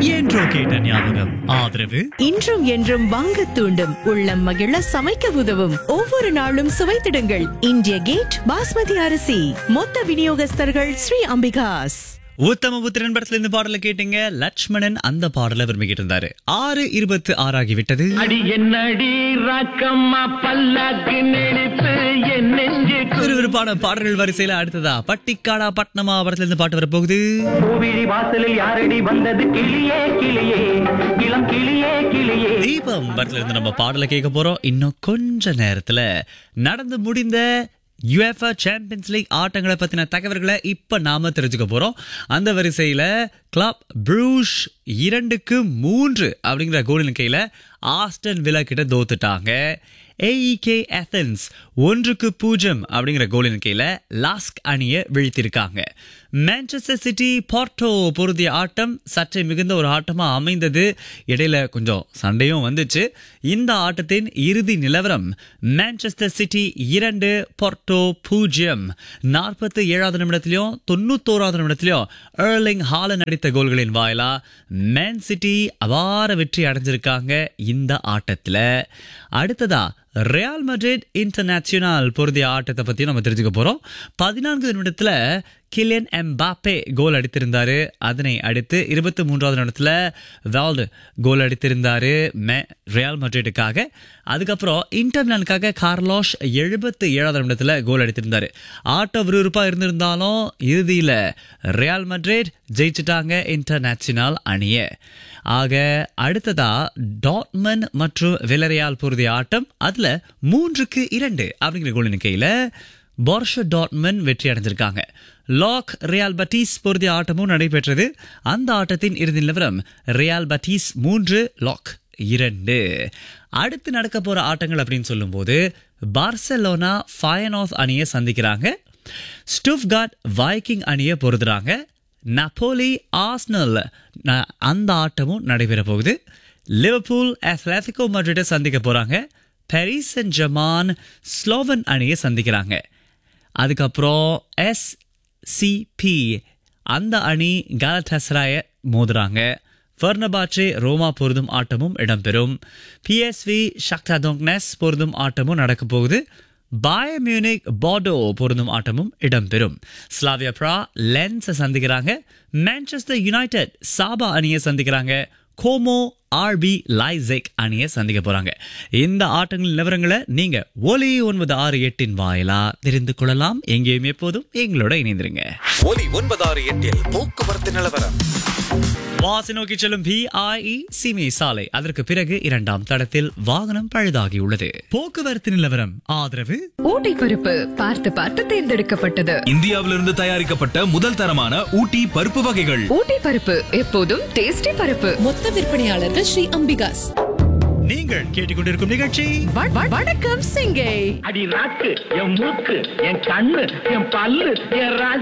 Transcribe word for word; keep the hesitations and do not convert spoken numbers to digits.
என்றோ கேட்ட ஞாபகம். ஆதரவு இன்றும் என்றும் வாங்க தூண்டும், உள்ளம் மகிழ சமைக்க உதவும், ஒவ்வொரு நாளும் சுவைத்திடுங்கள் இந்திய கேட் பாஸ்மதி அரிசி. மொத்த விநியோகஸ்தர்கள் ஸ்ரீ அம்பிகாஸ். உத்தம புத்திரன் படத்துல இருந்து பாடல கேட்டீங்க. லட்சுமணன் அந்த பாடலை விரும்பிக்கிட்டு இருந்தாரு. ஆறு இருபத்து ஆறு ஆகிவிட்டது. அடி என்னடி ராக்கம்மா பல்லாக்கு நெளிப்பு என் நெஞ்சு விறுவிறுப்பான பாடல்கள் வரிசையில அடுத்ததா பட்டிக்காடா பட்னமா படத்துல இருந்து பாட்டு வரப்போகுது. கோவிலி வாசலில் யாரடி வந்தது கிளியே கிளியே இளம் கிளியே கிளியே. தீபம் படத்துல இருந்து நம்ம பாடலை கேட்க போறோம். இன்னும் கொஞ்ச நேரத்துல நடந்து முடிந்த யுஎஃப்ஏ சாம்பியன்ஸ் லீக் ஆட்டங்களை பத்தின தகவல்களை இப்ப நாம தெரிஞ்சுக்க போறோம். அந்த வரிசையில கிளப் ப்ரூஷ் இரண்டுக்கு மூன்று அப்படிங்கிற கோலின் கையில ஆஸ்டன் வில்லா கிட்ட தோத்துட்டாங்க. ஏஇகே ஏதென்ஸ் ஒன்றுக்கு பூஜ்ஜியம் அப்படிங்கிற கோலின் கையில லாஸ்க் அணியை வீழ்த்திருக்காங்க. மான்செஸ்டர் சிட்டி போர்ட்டோ பொருந்திய ஆட்டம் சற்றே மிகுந்த ஒரு ஆட்டமா அமைந்தது. இடையில கொஞ்சம் சண்டையும் வந்துச்சு. இந்த ஆட்டத்தின் இறுதி நிலவரம் மான்செஸ்டர் சிட்டி இரண்டு போர்ட்டோ பூஜ்ஜியம். நாற்பத்தி ஏழாவது நிமிடத்திலையும் தொண்ணூத்தோராவது நிமிடத்திலையும் எர்லிங் ஹாலண்ட் அடித்த கோல்களின் வாயிலா மேன் சிட்டி அபார வெற்றி அடைஞ்சிருக்காங்க இந்த ஆட்டத்துல. அடுத்ததா ரியால் மட்ரிட் இன்டர்நேஷனல் பொருந்திய ஆட்டத்தை பத்தி நம்ம தெரிஞ்சுக்க போறோம். பதினான்கு நிமிடத்துல கிலியன் எம்பாப்பே கோல் அடித்திருந்தாரு. அதனை அடுத்து இருபத்தி மூன்றாவது நிமிடத்துல வால்டு கோல் அடித்திருந்தாரு ரியால் மட்ரிடுக்காக. அதுக்கப்புறம் இன்டர் மிலானுக்காக கார்லோஸ் எழுபத்தி ஏழாவது நிமிடத்துல கோல் அடித்திருந்தாரு. ஆட்ட விறுவிறுப்பா இருந்திருந்தாலும் இறுதியில ரியால் மட்ரிட் ஜெயிச்சுட்டாங்க இன்டர்நேஷனல் அணிய. ஆக அடுத்ததா டாட்மண்ட் மற்றும் வில்லரியால் பொருந்திய ஆட்டம். அதுல மூன்றுக்கு இரண்டு அப்படிங்கிற கோல் எண்ணிக்கையில போர்ஷா டாட்மண்ட் வெற்றி அடைஞ்சிருக்காங்க. லாக் ரியால் பட்டீஸ் பொருந்திய ஆட்டமும் நடைபெற்றது. அந்த ஆட்டத்தின் இறுதி நிலவரம் ரியால் பட்டீஸ் மூன்று லாக் இரண்டு. அடுத்து நடக்க போற ஆட்டங்கள் அப்படின்னு சொல்லும் போது பார்சலோனா ஃபயனார்த் அணியை சந்திக்கிறாங்க. ஸ்டுட்கார்ட் வைக்கிங் அணியை பொருதுறாங்க. நப்போலி ஆர்சனல் அந்த ஆட்டமும் நடைபெற போகுது. லிவர்பூல் அத்லெட்டிகோ மட்ரிட்டை சந்திக்க போறாங்க. பாரிஸ் செயின்ட் ஜெர்மான் ஸ்லோவன் அணியை சந்திக்கிறாங்க. அதுக்கப்புறம் எஸ் சி பி அந்த அணி காலடாசராய மோதுறாங்க. ஃபெர்னபாச்சே ரோமா பொருதும் ஆட்டமும் இடம்பெறும். பிஎஸ்வி ஷாக்டார் டொனெட்ஸ் பொருதும் ஆட்டமும் நடக்க போகுது. பாயர் மியூனிக் போர்டோ பொருந்தும் ஆட்டமும் இடம்பெறும். ஸ்லாவியா பிரா லென்ஸ் சந்திக்கிறாங்க. மான்செஸ்டர் யுனைடெட் சாபா அணியை சந்திக்கிறாங்க. கோமோ ஆர்பி லைசெக் அணியை சந்திக்க போறாங்க. இந்த ஆட்டங்களின் நிலவரங்களை நீங்க ஒலி ஒன்பது ஆறு எட்டின் வாயிலா தெரிந்து கொள்ளலாம். எங்கேயும் எப்போதும் எங்களோட இணைந்திருங்க. ஒலி ஒன்பது ஆறு எட்டில் போக்குவரத்து நிலவரம். வாசி நோக்கி செல்லும் பிஐஇ சீமை சாலை. அதற்கு பிறகு இரண்டாம் தடத்தில் வாகனம் பழுதாகி உள்ளது. போக்குவரத்து நிலவரம் ஆதரவு ஊட்டி பருப்பு பார்த்து பார்த்து தேர்ந்தெடுக்கப்பட்டது. இந்தியாவிலிருந்து தயாரிக்கப்பட்ட முதல் தரமான ஊட்டி பருப்பு வகைகள். ஊட்டி பருப்பு எப்போதும் டேஸ்டி பருப்பு. மொத்த விற்பனையாளர்கள் ஸ்ரீ அம்பிகாஸ். நீங்கள் கேட்டுக்கொண்டிருக்கும் நிகழ்ச்சி வணக்கம் சிங்கை. அடி நாக்கு என் மூக்கு என் கண்ணு என் பல்லு என் ராஜ